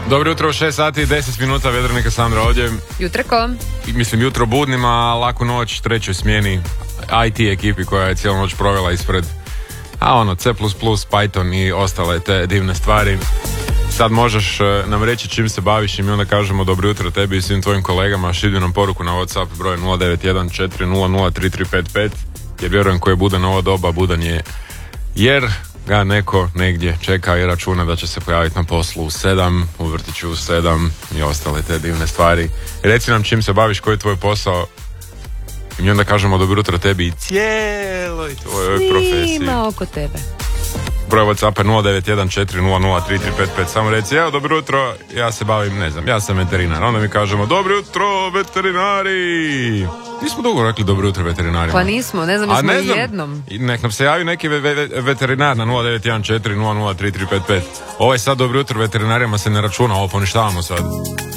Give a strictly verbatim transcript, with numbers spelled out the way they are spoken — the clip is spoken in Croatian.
Dobro jutro, u šest sati i deset minuta, Vedranika Sandra ovdje. Jutro ko? Mislim, jutro budnima, laku noć, trećoj smjeni I T ekipi koja je cijelu noć provela ispred, a ono, C plus plus, Python i ostale te divne stvari. Sad možeš nam reći čim se baviš i mi onda kažemo dobro jutro tebi i svim tvojim kolegama. Šalji nam poruku na WhatsApp broj nula devet jedan četiri nula nula tri tri pet pet, jer vjerujem ko je budan ovo doba, budan je jer ga neko negdje čeka i računa da će se pojaviti na poslu u sedam, u vrtiću u sedam i ostale te divne stvari. Reci nam čim se baviš, koji je tvoj posao i mi onda kažemo dobro jutro tebi i cijeloj tvojoj profesiji. Svima oko tebe. Broj WhatsApp nula devet jedan četiri nula nula tri tri pet pet. Samo reci, evo dobro jutro, ja se bavim, ne znam, ja sam veterinar. Onda mi kažemo dobro jutro veterinari. Nismo dugo rekli dobro jutro veterinarima. Pa nismo, ne znam, smo i jednom. Nek nam se javi neki ve- ve- veterinar na nula devet jedan četiri nula nula tri tri pet pet. Ovo je sad dobro jutro veterinarima se ne računa, ovo poništavamo sad.